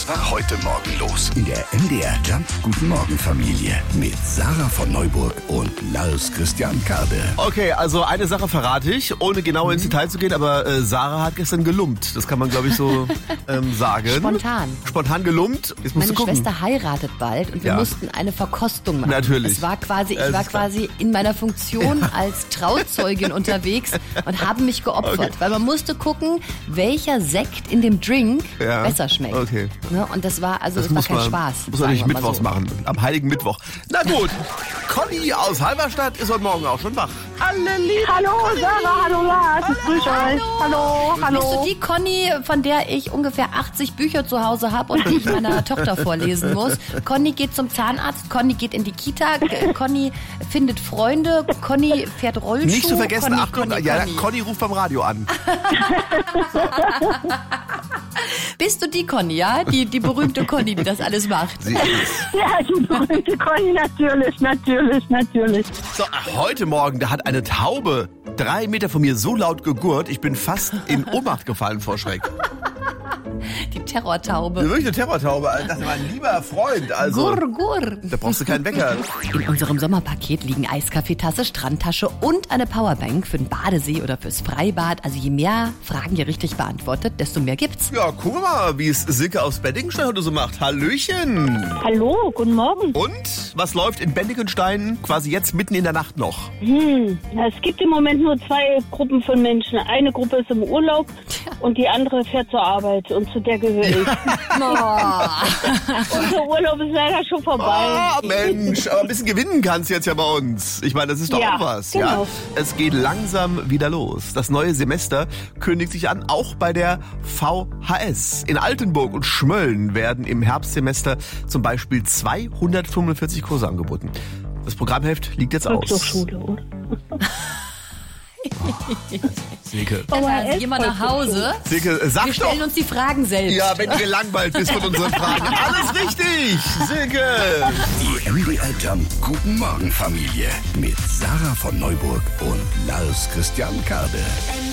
Was war heute Morgen los? In der MDR Jump Guten Morgen Familie mit Sarah von Neuburg und Lars Christian Kade. Okay, also eine Sache verrate ich, ohne genau ins Detail zu gehen, aber Sarah hat gestern gelumpt. Das kann man, glaube ich, so sagen. Spontan gelumpt. Jetzt musst Meine du gucken. Schwester heiratet bald und wir mussten eine Verkostung machen. Natürlich. Ich war quasi in meiner Funktion als Trauzeugin unterwegs und habe mich geopfert. Okay. Weil man musste gucken, welcher Sekt in dem Drink besser schmeckt. Okay. Ne? Und das war kein Spaß. Muss man nicht sagen wir mal mittwochs so. machen. Am Heiligen Mittwoch. Na gut. Conny aus Halberstadt ist heute Morgen auch schon wach. Hallo Sarah, hallo Lars, ich grüße euch. Hallo, Bist du die Conny, von der ich ungefähr 80 Bücher zu Hause habe und die ich meiner Tochter vorlesen muss? Conny geht zum Zahnarzt, Conny geht in die Kita, Conny findet Freunde, Conny fährt Rollschuh. Nicht zu vergessen, Conny, Achtung, Conny. Conny ruft beim Radio an. Bist du die Conny, ja? Die berühmte Conny, die das alles macht. Sie ist. Ja, die berühmte Conny, natürlich. So, heute Morgen, da hat eine Taube 3 Meter von mir so laut gegurrt, ich bin fast in Ohnmacht gefallen vor Schreck. Die Terrortaube. Wirklich eine Terrortaube. Das ist mein lieber Freund. Also, Gurr. da brauchst du keinen Wecker. In unserem Sommerpaket liegen Eiskaffeetasse, Strandtasche und eine Powerbank für den Badesee oder fürs Freibad. Also je mehr Fragen ihr richtig beantwortet, desto mehr gibt's. Ja, guck mal, wie es Silke aus Bendigenstein heute so macht. Hallöchen. Hallo, guten Morgen. Und was läuft in Bendigenstein quasi jetzt mitten in der Nacht noch? Es gibt im Moment nur 2 Gruppen von Menschen. Eine Gruppe ist im Urlaub und die andere fährt zur Arbeit und zu der gehöre ich. Unser Urlaub ist leider schon vorbei. Ah, Mensch, aber ein bisschen gewinnen kannst du jetzt ja bei uns. Ich meine, das ist doch Ja, auch was. genau. Ja? Es geht langsam wieder los. Das neue Semester kündigt sich an, auch bei der VHS. In Altenburg und Schmölln werden im Herbstsemester zum Beispiel 245 Kurse angeboten. Das Programmheft liegt jetzt aus. Volkshochschule, oder? Silke. Also geh mal nach Hause. Silke, Wir sag stellen doch. uns die Fragen selbst. Ja, wenn du gelangweilt bist von unseren Fragen. Alles richtig, Silke. Die MDR Jump Guten Morgen Familie mit Sarah von Neuburg und Lars Christian Kade.